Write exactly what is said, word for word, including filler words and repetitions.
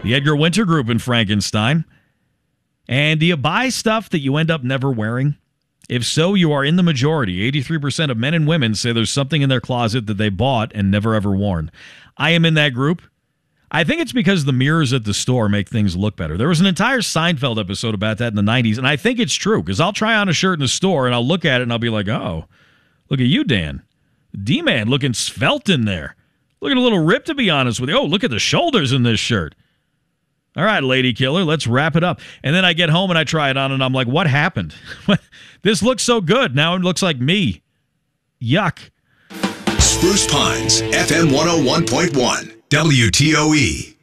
The Edgar Winter Group in Frankenstein. And do you buy stuff that you end up never wearing? If so, you are in the majority. eighty-three percent of men and women say there's something in their closet that they bought and never ever worn. I am in that group. I think it's because the mirrors at the store make things look better. There was an entire Seinfeld episode about that in the nineties, and I think it's true, because I'll try on a shirt in the store, and I'll look at it, and I'll be like, oh, look at you, Dan. D-Man looking svelte in there. Looking a little ripped, to be honest with you. Oh, look at the shoulders in this shirt. All right, lady killer, let's wrap it up. And then I get home and I try it on, and I'm like, what happened? This looks so good. Now it looks like me. Yuck. Spruce Pines, F M one oh one point one, W T O E.